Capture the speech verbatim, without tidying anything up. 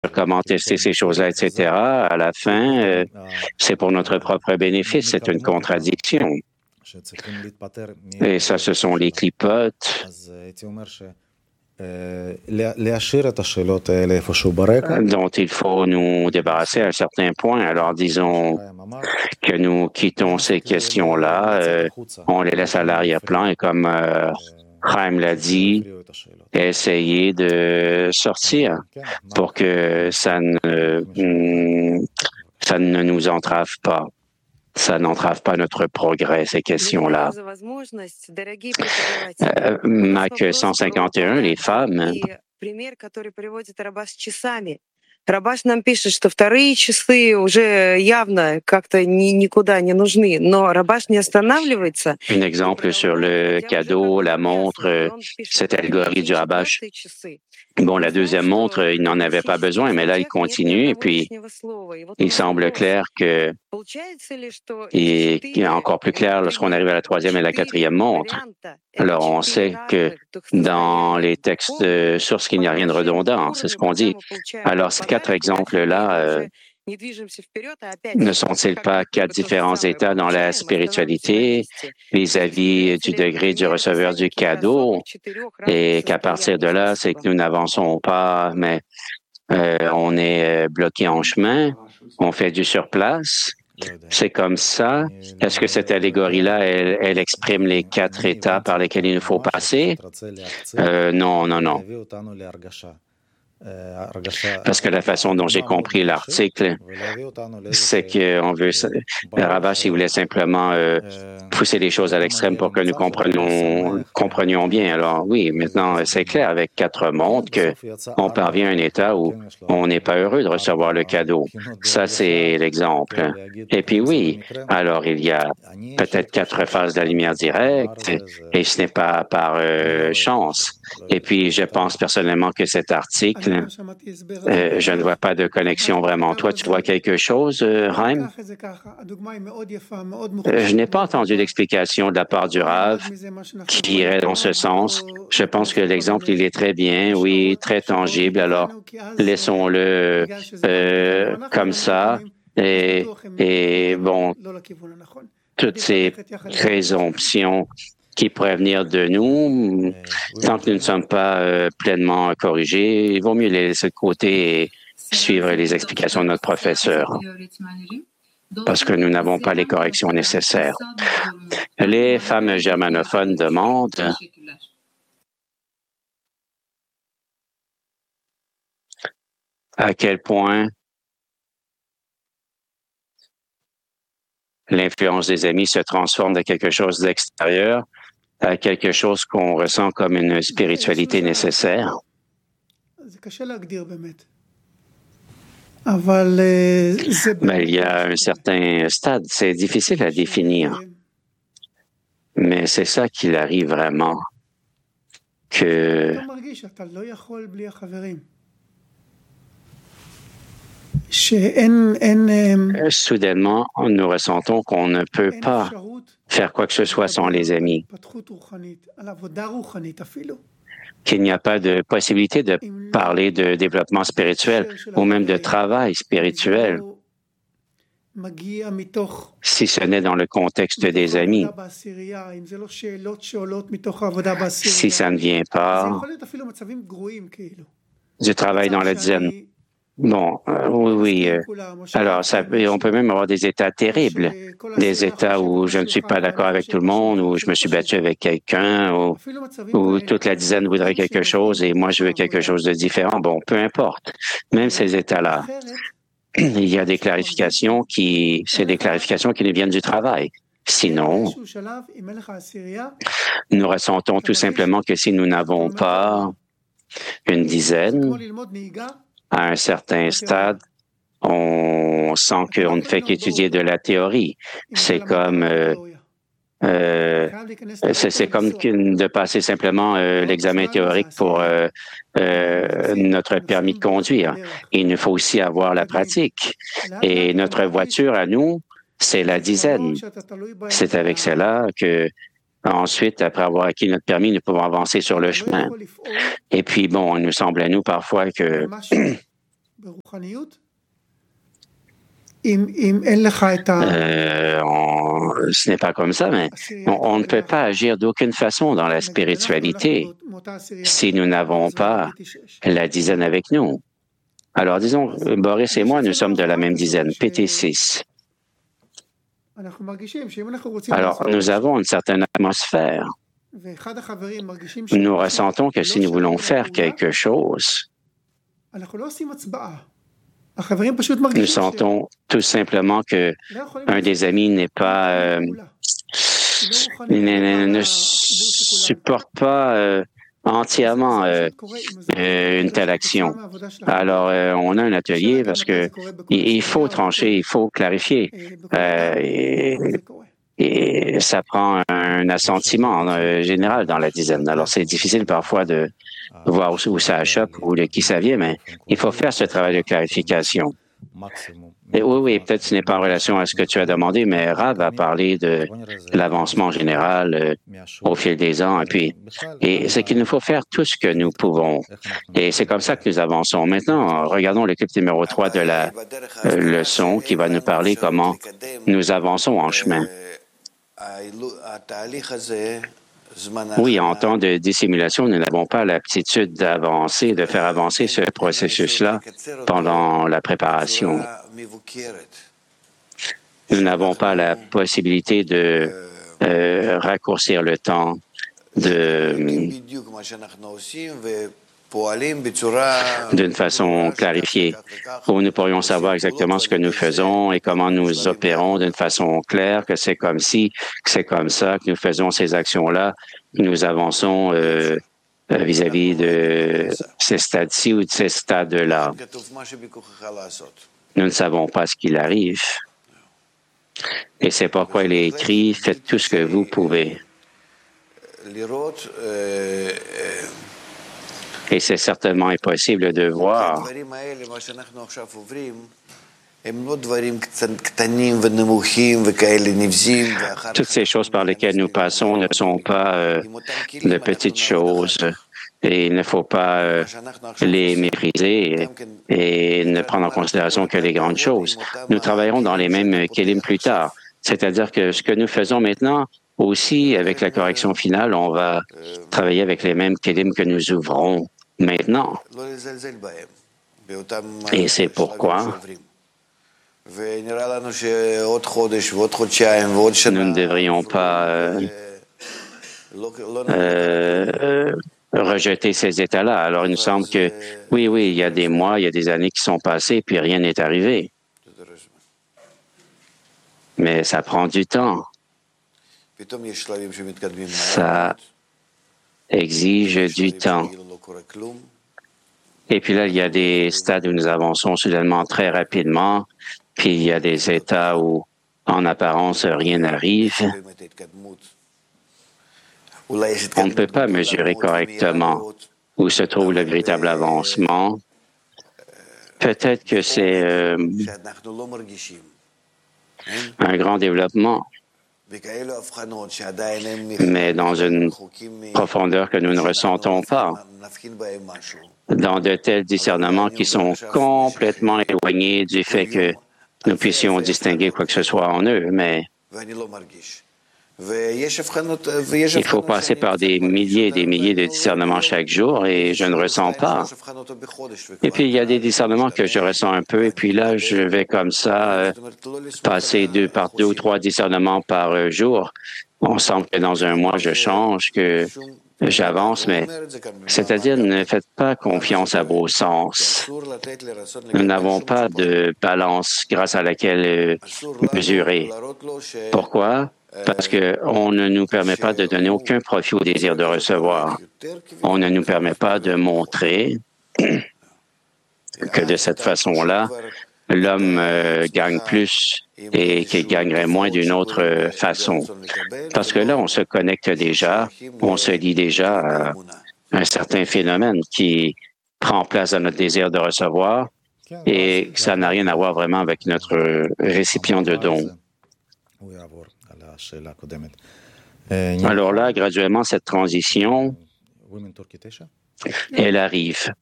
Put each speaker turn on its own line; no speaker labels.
comment tester ces choses-là, et cetera. À la fin, euh, c'est pour notre propre bénéfice. C'est une contradiction. Et ça, ce sont les clipotes dont il faut nous débarrasser à un certain point. Alors, disons que nous quittons ces questions-là, euh, on les laisse à l'arrière-plan et comme euh, Chaim l'a dit, essayer de sortir pour que ça ne, ça ne nous entrave pas. Ça n'entrave pas notre progrès, ces questions-là. Euh, Mac cent cinquante et un, les femmes.
Рабаш нам пишет, что вторые часы уже явно как-то ни, никуда не нужны, но Рабаш не останавливается.
Un exemple sur le cadeau, la montre, cette algorithme du Rabash. Bon, la deuxième montre, il n'en avait pas besoin, mais là, il continue et puis il semble clair que, et qui est encore plus clair lorsqu'on arrive à la troisième et la quatrième montre. Alors, on sait que dans les textes de sources qu'il n'y a rien de redondant, c'est ce qu'on dit. Alors, ces quatre exemples-là, euh, ne sont-ils pas quatre différents états dans la spiritualité vis-à-vis du degré du receveur du cadeau et qu'à partir de là, c'est que nous n'avançons pas, mais euh, on est bloqué en chemin, on fait du surplace. C'est comme ça. Est-ce que cette allégorie-là, elle, elle exprime les quatre états par lesquels il nous faut passer? Euh, non, non, non. Parce que la façon dont j'ai compris l'article, c'est qu'on veut, le Rabash, il voulait simplement euh, pousser les choses à l'extrême pour que nous comprenions, comprenions bien. Alors oui, maintenant, c'est clair avec quatre montres qu'on parvient à un état où on n'est pas heureux de recevoir le cadeau. Ça, c'est l'exemple. Et puis oui, alors il y a peut-être quatre phases de la lumière directe et ce n'est pas par euh, chance. Et puis, je pense personnellement que cet article, euh, je ne vois pas de connexion vraiment. Toi, tu vois quelque chose, euh, Chaim? Euh, je n'ai pas entendu d'explication de la part du Rav qui irait dans ce sens. Je pense que l'exemple, il est très bien, oui, très tangible. Alors, laissons-le euh, comme ça. Et, et bon, toutes ces présomptions qui pourraient venir de nous, tant que nous ne sommes pas euh, pleinement corrigés, il vaut mieux les laisser de côté et suivre les explications de notre professeur, parce que nous n'avons pas les corrections nécessaires. Les femmes germanophones demandent à quel point l'influence des amis se transforme de quelque chose d'extérieur à quelque chose qu'on ressent comme une spiritualité nécessaire. Mais il y a un certain stade, c'est difficile à définir. Mais c'est ça qu'il arrive vraiment, que soudainement, nous ressentons qu'on ne peut pas faire quoi que ce soit sans les amis, qu'il n'y a pas de possibilité de parler de développement spirituel ou même de travail spirituel si ce n'est dans le contexte des amis. Si ça ne vient pas du travail dans la dizaine. Bon, euh, oui, oui. Euh, alors, ça, on peut même avoir des états terribles, des états où je ne suis pas d'accord avec tout le monde, où je me suis battu avec quelqu'un, où, où toute la dizaine voudrait quelque chose et moi je veux quelque chose de différent. Bon, peu importe. Même ces états-là, il y a des clarifications qui, c'est des clarifications qui nous viennent du travail. Sinon, nous ressentons tout simplement que si nous n'avons pas une dizaine, à un certain stade, on sent qu'on ne fait qu'étudier de la théorie. C'est comme euh, euh, c'est comme de passer simplement euh, l'examen théorique pour euh, euh, notre permis de conduire. Il nous faut aussi avoir la pratique. Et notre voiture à nous, c'est la dizaine. C'est avec cela que ensuite, après avoir acquis notre permis, nous pouvons avancer sur le chemin. Et puis, bon, il nous semble à nous parfois que Euh, on- ce n'est pas comme ça, mais on, on ne peut pas agir d'aucune façon dans la spiritualité si nous n'avons pas la dizaine avec nous. Alors, disons, Boris et moi, nous sommes de la même dizaine, P T six. Alors, nous avons une certaine atmosphère. Nous ressentons que si nous voulons faire quelque chose, nous sentons tout simplement que un des amis n'est pas, euh, ne, ne supporte pas euh, entièrement euh, euh, une telle action. Alors, euh, on a un atelier parce que il, il faut trancher, il faut clarifier. Euh, et, et ça prend un assentiment euh, général dans la dizaine. Alors, c'est difficile parfois de voir où, où ça achoppe ou de qui ça vient, mais il faut faire ce travail de clarification. Et oui, oui, peut-être ce n'est pas en relation à ce que tu as demandé, mais Rav a parlé de l'avancement général euh, au fil des ans. Et puis, et c'est qu'il nous faut faire tout ce que nous pouvons. Et c'est comme ça que nous avançons. Maintenant, regardons le clip numéro trois de la euh, leçon qui va nous parler comment nous avançons en chemin. Oui, en temps de dissimulation, nous n'avons pas l'aptitude d'avancer, de faire avancer ce processus-là pendant la préparation. Nous n'avons pas la possibilité de euh, raccourcir le temps, de d'une façon clarifiée, où nous pourrions savoir exactement ce que nous faisons et comment nous opérons d'une façon claire, que c'est comme ci, que c'est comme ça, que nous faisons ces actions-là, que nous avançons euh, vis-à-vis de ces stades-ci ou de ces stades-là. Nous ne savons pas ce qu'il arrive. Et c'est pourquoi il est écrit, faites tout ce que vous pouvez. Et c'est certainement impossible de voir toutes ces choses par lesquelles nous passons ne sont pas euh, de petites choses et il ne faut pas euh, les mépriser et, et ne prendre en considération que les grandes choses. Nous travaillerons dans les mêmes kélim plus tard. C'est-à-dire que ce que nous faisons maintenant, aussi avec la correction finale, on va travailler avec les mêmes kélim que nous ouvrons maintenant. Et c'est pourquoi nous ne devrions pas euh, euh, rejeter ces états-là. Alors, il nous semble que, oui, oui, il y a des mois, il y a des années qui sont passées, puis rien n'est arrivé. Mais ça prend du temps. Ça exige du temps. Et puis là, il y a des stades où nous avançons soudainement très rapidement, puis il y a des états où, en apparence, rien n'arrive. On ne peut pas mesurer correctement où se trouve le véritable avancement. Peut-être que c'est euh, un grand développement, mais dans une profondeur que nous ne ressentons pas, dans de tels discernements qui sont complètement éloignés du fait que nous puissions distinguer quoi que ce soit en eux, mais il faut passer par des milliers et des milliers de discernements chaque jour et je ne ressens pas. Et puis, il y a des discernements que je ressens un peu et puis là, je vais comme ça euh, passer deux par deux ou trois discernements par euh, jour. On semble que dans un mois, je change, que j'avance, mais c'est-à-dire ne faites pas confiance à vos sens. Nous n'avons pas de balance grâce à laquelle euh, mesurer. Pourquoi? Parce qu'on ne nous permet pas de donner aucun profit au désir de recevoir. On ne nous permet pas de montrer que de cette façon-là, l'homme euh, gagne plus et qu'il gagnerait moins d'une autre euh, façon. Parce que là, on se connecte déjà, on se lie déjà à un certain phénomène qui prend place dans notre désir de recevoir et ça n'a rien à voir vraiment avec notre récipient de don. Alors là, graduellement, cette transition, elle arrive.